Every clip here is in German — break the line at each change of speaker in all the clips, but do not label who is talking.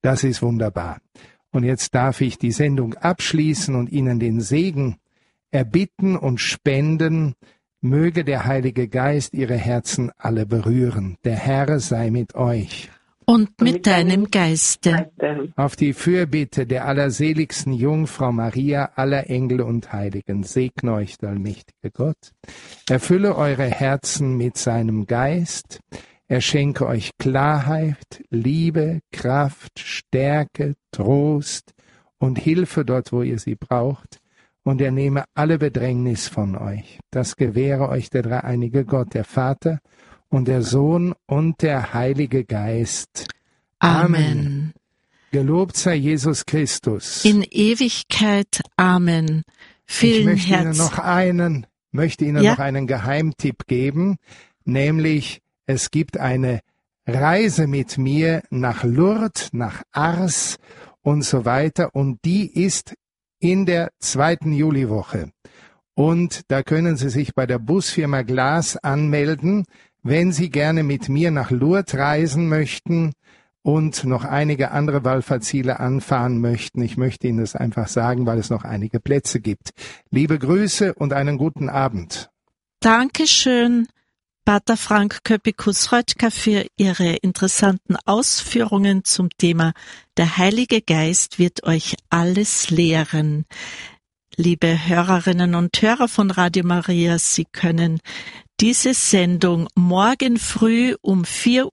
Das ist wunderbar. Und jetzt darf ich die Sendung abschließen und Ihnen den Segen erbitten und spenden. Möge der Heilige Geist Ihre Herzen alle berühren. Der Herr sei mit euch.
Und mit deinem Geiste.
Auf die Fürbitte der allerseligsten Jungfrau Maria, aller Engel und Heiligen, segne euch der allmächtige Gott. Erfülle eure Herzen mit seinem Geist. Er schenke euch Klarheit, Liebe, Kraft, Stärke, Trost und Hilfe dort, wo ihr sie braucht. Und er nehme alle Bedrängnis von euch. Das gewähre euch der dreieinige Gott, der Vater und der Sohn und der Heilige Geist.
Amen.
Gelobt sei Jesus Christus.
In Ewigkeit. Amen. Vielen
Ich möchte Ihnen noch einen Geheimtipp geben, nämlich es gibt eine Reise mit mir nach Lourdes, nach Ars und so weiter, und die ist in der 2. Juliwoche. Und da können Sie sich bei der Busfirma Glas anmelden, wenn Sie gerne mit mir nach Lourdes reisen möchten und noch einige andere Wallfahrtsziele anfahren möchten. Ich möchte Ihnen das einfach sagen, weil es noch einige Plätze gibt. Liebe Grüße und einen guten Abend.
Dankeschön, Pater Frank Köppikus-Röttger, für Ihre interessanten Ausführungen zum Thema Der Heilige Geist wird euch alles lehren. Liebe Hörerinnen und Hörer von Radio Maria, Sie können diese Sendung morgen früh um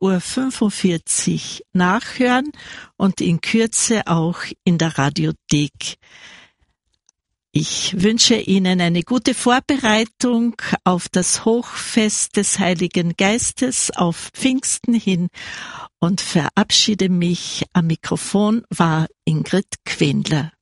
4:45 Uhr nachhören und in Kürze auch in der Radiothek. Ich wünsche Ihnen eine gute Vorbereitung auf das Hochfest des Heiligen Geistes auf Pfingsten hin und verabschiede mich. Am Mikrofon war Ingrid Quendler.